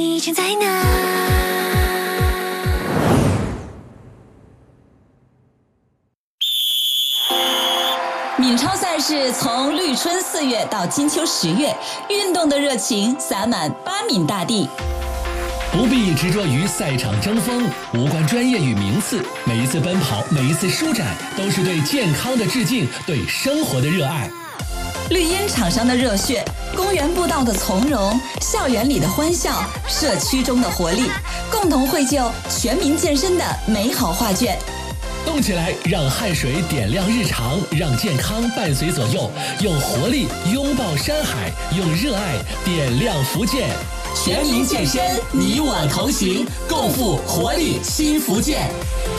你正在哪？ 闽超赛事从绿春4月到金秋10月，运动的热情洒满巴闽大地。 不必执着于赛场争锋，无关专业与名次，每一次奔跑，每一次舒展，都是对健康的致敬，对生活的热爱。 绿茵场上的热血，公园步道的从容，校园里的欢笑，社区中的活力，共同绘就全民健身的美好画卷。 动起来，让汗水点亮日常，让健康伴随左右，用活力拥抱山海，用热爱点亮福建。全民健身，你我同行，共赴活力新福建。